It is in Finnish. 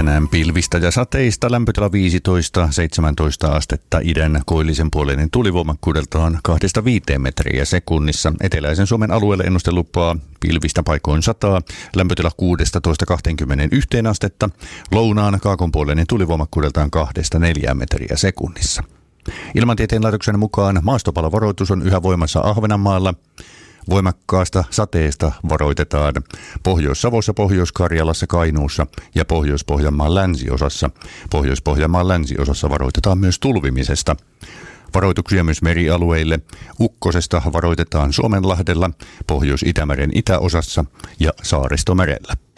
Tänään pilvistä ja sateista, lämpötila 15-17 astetta, idän koillisen puoleinen tulivoimakkuudeltaan 2-5 metriä sekunnissa. Eteläisen Suomen alueelle ennuste lupaa pilvistä paikoin 100, lämpötila 16-21 astetta, lounaan kaakonpuoleinen tulivoimakkuudeltaan 2-4 metriä sekunnissa. Ilmatieteen laitoksen mukaan maastopalovaroitus on yhä voimassa Ahvenanmaalla. Voimakkaasta sateesta varoitetaan Pohjois-Savossa, Pohjois-Karjalassa, Kainuussa ja Pohjois-Pohjanmaan länsiosassa. Pohjois-Pohjanmaan länsiosassa varoitetaan myös tulvimisesta. Varoituksia myös merialueille. Ukkosesta varoitetaan Suomenlahdella, Pohjois-Itämeren itäosassa ja Saaristomerellä.